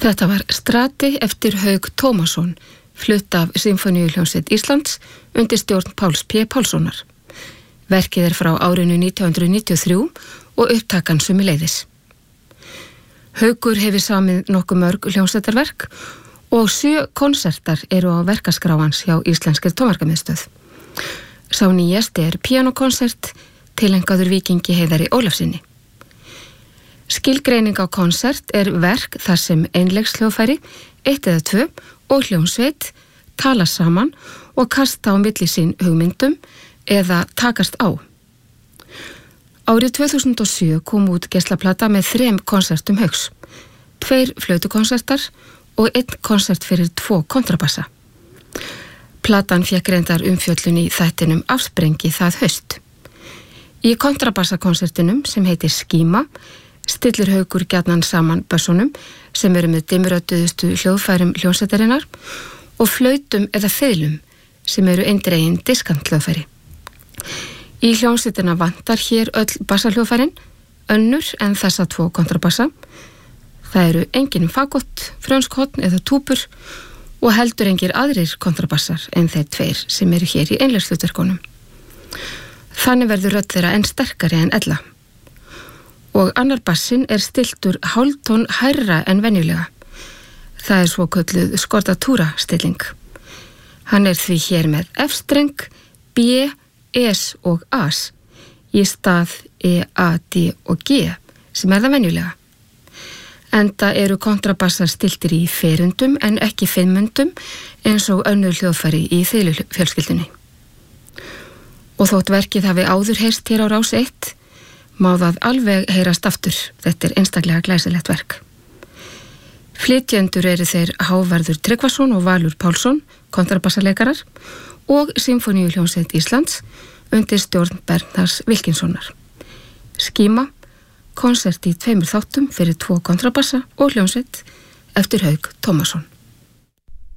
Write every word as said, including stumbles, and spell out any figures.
Þetta var Strati eftir Hauk Tómasson, flutt af Sinfóníuhljómsveit Íslands undir stjórn Páls P. Pálssonar. Verkið er frá árinu nítján hundruð níutíu og þrjú og upptakan sömuleiðis. Haukur hefur samið nokkuð mörg hljómsveitarverk og sjö konsertar eru á verkaskrá hans hjá Íslenskri tónverkamiðstöð. Sá nýjasti er píanókonsert tilhengaður Víkingi Heiðari Ólafssyni. Skilgreining á konsert er verk þar sem einleikshljóðfæri, eitt eða tvö og hljómsveit tala saman og kasta á milli sín hugmyndum eða takast á. Árið tvö þúsund og sjö kom út geislaplata með þrem konsertum Hauks, tveir flautukonsertar og einn konsert fyrir tvo kontrabassa. Platan fékk reyndar umfjöllun í þættinum Afsprengi það haust. Í kontrabassakonsertinum sem heitir Skíma stillir Haukur gjarnan saman bössunum sem eru með dimmrödduðustu hljóðfærum hljómsveitarinnar og flautum eða fiðlum sem eru eindregin diskant hljóðfæri. Í hljómsveitina vantar hér öll bassahljóðfærin, önnur en þessa tvo kontrabassa. Það eru engin fagott, frönskotn eða túpur og heldur engir aðrir kontrabassar en þeir tveir sem eru hér í einleikshlutverkunum. Þannig verður rödd þeirra enn sterkari en ella. Og annar bassin er stiltur hálftón hærra en venjulega. Það er svo kölluð skordatúra stilling. Hann er því hér með F-streng, B, Es og As í stað E, A, D og G sem er það venjulega. Enda eru kontrabassar stiltir í ferundum en ekki fimmundum eins og önnur hljóðfæri í fiðlufjölskyldunni. Og þótt verkið hafi áður heyrst hér á Rás eitt, má það alveg heyrast aftur. Þetta er einstaklega glæsilegt verk. Flytjendur eru þeir Hávarður Tryggvason og Valur Pálsson, kontrabassaleikarar, og Sinfóníuhljómsveit Íslands undir stjórn Bernharðs Wilkinssonar. Skíma, konsert í tveimur þáttum fyrir tvo kontrabassa og hljómsveit eftir Hauk Tómasson.